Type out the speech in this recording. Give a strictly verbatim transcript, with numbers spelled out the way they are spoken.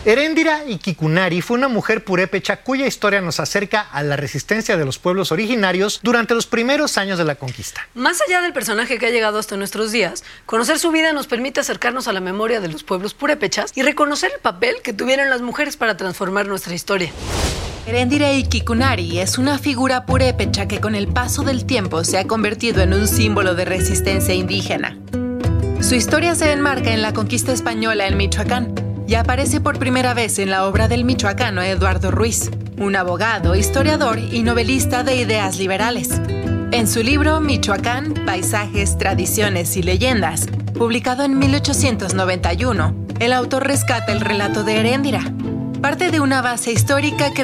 Heréndira Iquikunari fue una mujer purépecha cuya historia nos acerca a la resistencia de los pueblos originarios durante los primeros años de la conquista. Más allá del personaje que ha llegado hasta nuestros días, conocer su vida nos permite acercarnos a la memoria de los pueblos purépechas y reconocer el papel que tuvieron las mujeres para transformar nuestra historia. Heréndira Iquikunari es una figura purépecha que con el paso del tiempo se ha convertido en un símbolo de resistencia indígena. Su historia se enmarca en la conquista española en Michoacán y aparece por primera vez en la obra del michoacano Eduardo Ruiz, un abogado, historiador y novelista de ideas liberales. En su libro Michoacán, Paisajes, Tradiciones y Leyendas, publicado en mil ochocientos noventa y uno, el autor rescata el relato de Heréndira, parte de una base histórica que